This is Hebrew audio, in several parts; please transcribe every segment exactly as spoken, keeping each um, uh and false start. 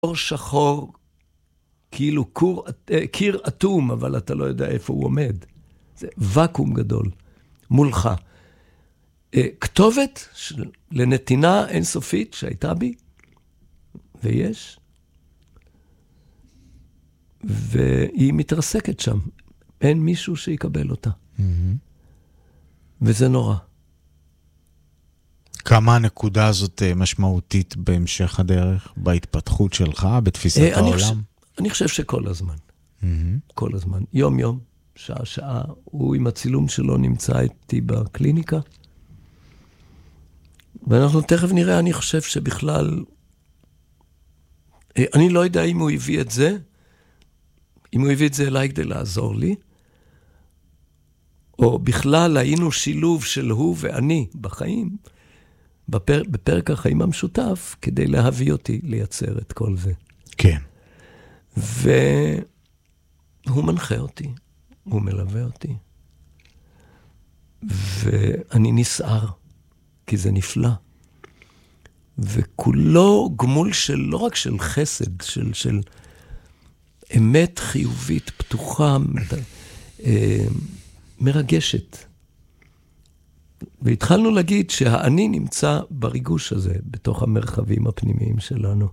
אור שחור, כאילו קור, קיר אטום, אבל אתה לא יודע איפה הוא עומד. זה וקום גדול, מולך. כתובת של, לנתינה אינסופית שהייתה בי, ויש, והיא מתרסקת שם. אין מישהו שיקבל אותה. Mm-hmm. וזה נורא. כמה הנקודה הזאת משמעותית בהמשך הדרך, בהתפתחות שלך, בתפיסת אני העולם? חושב, אני חושב שכל הזמן. Mm-hmm. כל הזמן. יום יום, שעה שעה, הוא עם הצילום שלו נמצא איתי בקליניקה. ואנחנו תכף נראה, אני חושב שבכלל, אני לא יודע אם הוא הביא את זה, אם הוא הביא את זה אליי כדי לעזור לי, או בכלל היינו שילוב של הוא ואני בחיים, בפר, בפרק החיים המשותף, כדי להביא אותי לייצר את כל זה. כן. והוא מנחה אותי, הוא מלווה אותי, ואני נסער, כי זה נפלא. וכולו גמול של, לא רק של חסד, של, של אמת חיובית, פתוחה, מרגשת. והתחלנו להגיד שהאני נמצא בריגוש הזה, בתוך המרחבים הפנימיים שלנו.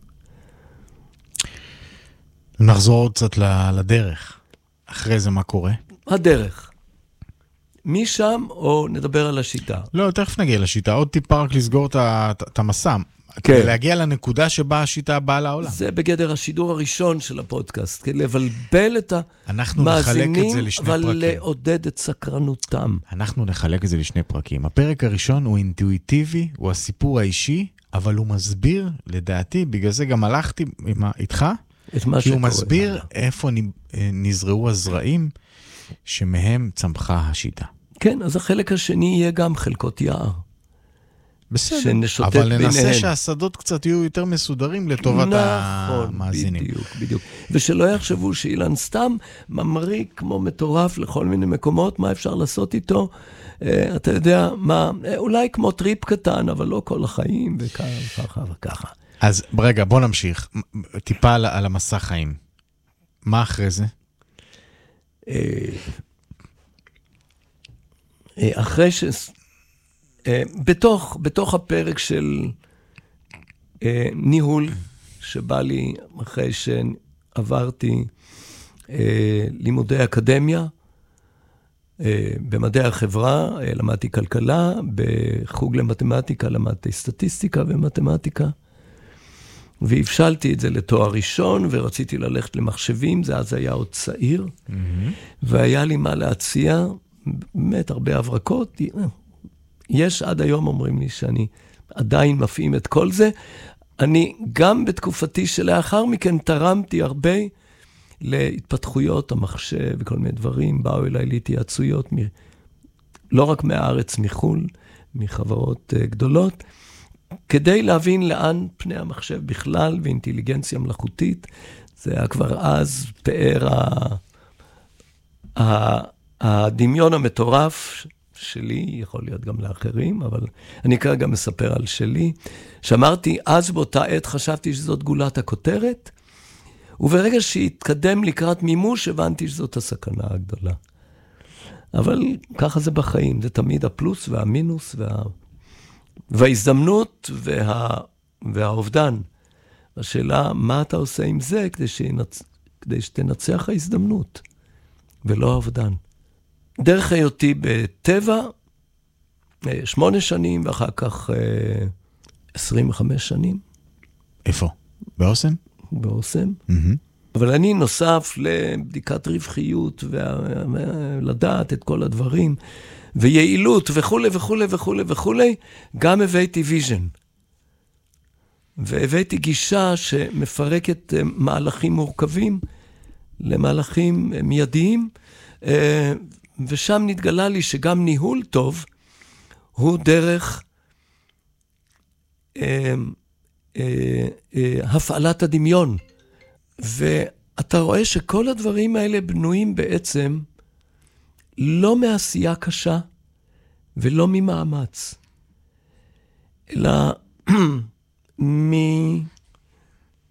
נחזור עוד קצת לדרך. אחרי זה מה קורה? הדרך. משם או נדבר על השיטה? לא, תכף נגיע לשיטה. עוד טיפה רק לסגור את המסע. כן. להגיע לנקודה שבה השיטה באה לעולם. זה בגדר השידור הראשון של הפודקאסט, כדי לבלבל את אנחנו נחלק את זה לשני אבל פרקים. לעודד את סקרנותם. אנחנו נחלק את זה לשני פרקים. הפרק הראשון הוא אינטואיטיבי, הוא הסיפור האישי, אבל הוא מסביר, לדעתי, בגלל זה גם הלכתי איתך, את מה כי הוא שקורה. מסביר איפה נזרעו הזרעים שמהם צמחה השיטה. כן, אז החלק השני יהיה גם חלקות יער. בסדר, שנשוטט אבל ננסה ביניהן. שהשדות קצת יהיו יותר מסודרים לטובת נכון, המאזינים. בדיוק, בדיוק. ושלא יחשבו שאילן סתם ממריק כמו מטורף לכל מיני מקומות, מה אפשר לעשות איתו? אה, אתה יודע, מה, אה, אולי כמו טריפ קטן, אבל לא כל החיים, וככה וככה. אז רגע, בוא נמשיך. טיפה על, על המסע חיים. מה אחרי זה? אה, אה, אחרי ש... בתוך, בתוך הפרק של אה, ניהול, שבא לי אחרי שעברתי אה, לימודי אקדמיה, אה, במדעי החברה, אה, למדתי כלכלה, בחוג למתמטיקה, למדתי סטטיסטיקה ומתמטיקה, והבשלתי את זה לתואר ראשון, ורציתי ללכת למחשבים, זה אז היה עוד צעיר, mm-hmm. והיה לי מה להציע, באמת הרבה הברקות, יש עד היום אומרים לי שאני עדיין מפעים את כל זה. אני גם בתקופתי שלאחר מכן תרמתי הרבה להתפתחויות המחשב וכל מיני דברים. באו אליי להתייעצויות, מ... לא רק מהארץ, מחול, מחברות uh, גדולות, כדי להבין לאן פני המחשב בכלל ואינטליגנציה מלאכותית. זה היה כבר אז פאר ה... ה... הדמיון המטורף שלי, יכול להיות גם לאחרים, אבל אני כרגע מספר על שלי. שאמרתי, אז באותה עת חשבתי שזאת גולת הכותרת, וברגע שהתקדם לקראת מימוש, הבנתי שזאת הסכנה הגדולה. אבל ככה זה בחיים, זה תמיד הפלוס והמינוס, וה... וההזדמנות וה... והאובדן. השאלה, מה אתה עושה עם זה כדי, שינצ... כדי שתנצח ההזדמנות, ולא האובדן. דרך היותי בטבע, שמונה שנים, ואחר כך עשרים וחמש שנים. איפה? באוסם? באוסם. Mm-hmm. אבל אני נוסף לבדיקת רווחיות, ולדעת את כל הדברים, ויעילות וכו' וכו' וכו' וכו', גם הבאתי ויז'ן. והבאתי גישה שמפרקת מהלכים מורכבים, למהלכים מיידיים, ושם נתגלה לי שגם ניהול טוב הוא דרך אה, אה, אה, הפעלת הדמיון. ואתה רואה שכל הדברים האלה בנויים בעצם לא מעשייה קשה ולא ממאמץ, אלא מ...